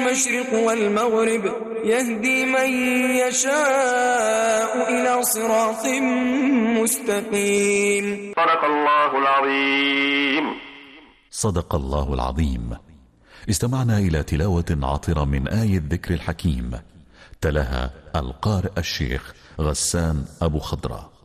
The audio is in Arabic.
المشرق والمغرب يهدي من يشاء إلى صراط مستقيم. صدق الله العظيم. صدق الله العظيم. استمعنا إلى تلاوة عطرة من آية الذكر الحكيم، تلاها القارئ الشيخ غسان أبو خضرة.